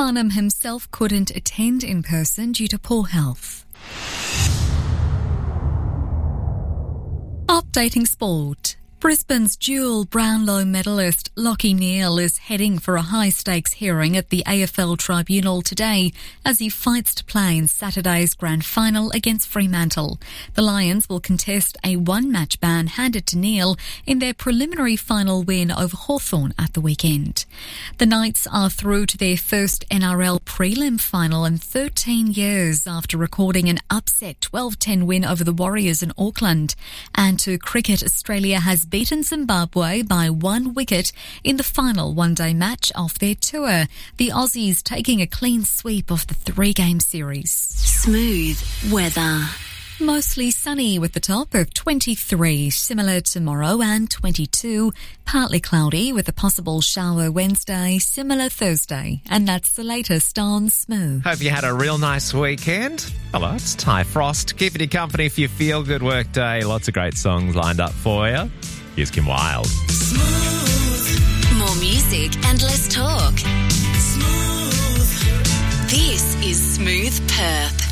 Farnham himself couldn't attend in person due to poor health. Updating sport. Brisbane's dual Brownlow medalist Lachie Neale is heading for a high-stakes hearing at the AFL Tribunal today as he fights to play in Saturday's grand final against Fremantle. The Lions will contest a one-match ban handed to Neale in their preliminary final win over Hawthorn at the weekend. The Knights are through to their first NRL prelim final in 13 years after recording an upset 12-10 win over the Warriors in Auckland. And to cricket, Australia has beaten Zimbabwe by 1 wicket in the final one-day match of their tour. The Aussies taking a clean sweep of the 3-game series. Smooth weather. Mostly sunny with the top of 23, similar tomorrow, and 22. Partly cloudy with a possible shower Wednesday, similar Thursday. And that's the latest on Smooth. Hope you had a real nice weekend. Hello, it's Ty Frost, keeping you company for your feel-good work day. Lots of great songs lined up for you. Here's Kim Wilde. Smooth. More music and less talk. Smooth. This is Smooth Perth.